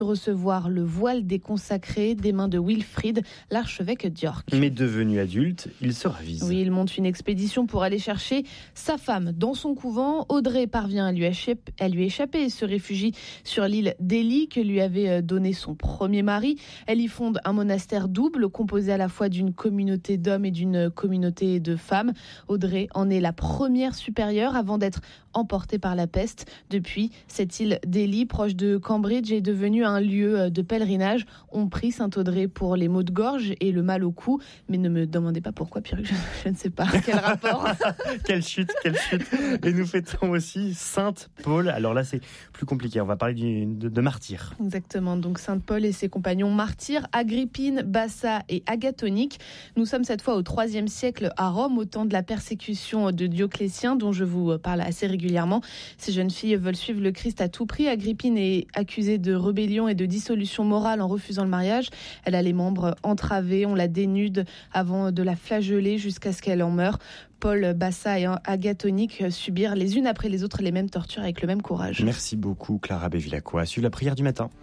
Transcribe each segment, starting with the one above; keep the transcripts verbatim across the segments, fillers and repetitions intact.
recevoir le voile déconsacré des mains de Wilfrid, l'archevêque d'York. Mais devenu adulte, il se ravise. Oui, il monte une expédition pour aller chercher sa femme dans son couvent. Audrey parvient à lui échapper, à lui échapper et se réfugie sur l'île d'Ely que lui avait donné son premier mari. Elle y fonde un monastère double composé à la fois d'une communauté d'hommes et d'une communauté de femmes. Audrey en est la première supérieure avant d'être emportée par la peste. Depuis, cette île d'Ely, proche de Cambridge, est devenue un lieu de pèlerinage. On prie Sainte-Audrey pour les maux de gorge et le mal au cou. Mais ne me demandez pas pourquoi, Pierre, je, je ne sais pas quel rapport. Quelle chute, quelle chute. Et nous fêtons aussi Sainte Paul. Alors là, c'est plus compliqué. On va parler du, de, de martyrs. Exactement. Donc Sainte Paul et ses compagnons martyrs, Agrippine, Bassa et Agathonique. Nous sommes cette fois au troisième siècle à Rome, au temps de la persécution de Dioclétien, dont je vous parle assez régulièrement. Ces jeunes filles veulent suivre le Christ à tout prix. Agrippine est accusée de rébellion et de dissolution morale en refusant le mariage. Elle a les membres entravés, on la dénude avant de la flageoler jusqu'à ce qu'elle en meure. Paul, Bassa et Agathonique subirent les unes après les autres les mêmes tortures avec le même courage. Merci beaucoup Clara Bevilacqua. Suivez la prière du matin.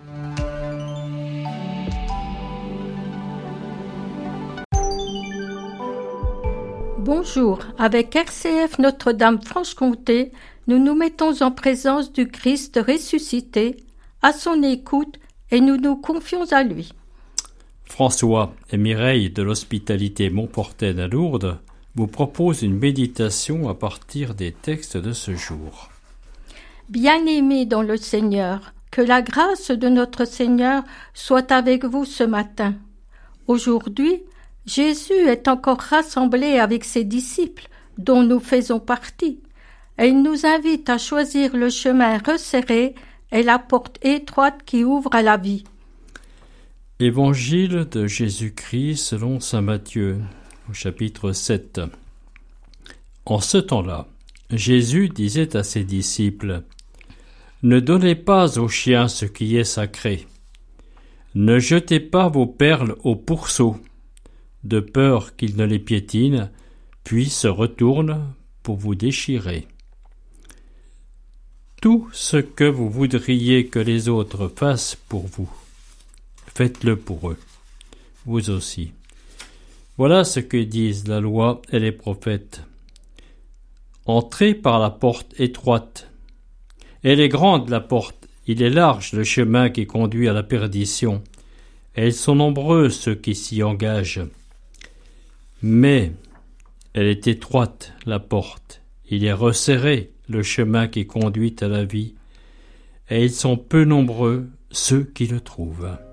Bonjour, avec R C F Notre-Dame-Franche-Comté, nous nous mettons en présence du Christ ressuscité, à son écoute, et nous nous confions à lui. François et Mireille de l'Hospitalité Montportaine à Lourdes vous proposent une méditation à partir des textes de ce jour. Bien-aimés dans le Seigneur, que la grâce de notre Seigneur soit avec vous ce matin. Aujourd'hui, Jésus est encore rassemblé avec ses disciples, dont nous faisons partie, et il nous invite à choisir le chemin resserré et la porte étroite qui ouvre à la vie. Évangile de Jésus-Christ selon saint Matthieu, au chapitre sept. En ce temps-là, Jésus disait à ses disciples : « Ne donnez pas aux chiens ce qui est sacré. Ne jetez pas vos perles aux pourceaux, de peur qu'ils ne les piétinent, puis se retournent pour vous déchirer. Tout ce que vous voudriez que les autres fassent pour vous, faites-le pour eux, vous aussi. Voilà ce que disent la loi et les prophètes. Entrez par la porte étroite. Elle est grande la porte, il est large le chemin qui conduit à la perdition, et ils sont nombreux ceux qui s'y engagent. Mais elle est étroite la porte, il est resserré le chemin qui conduit à la vie, et ils sont peu nombreux ceux qui le trouvent.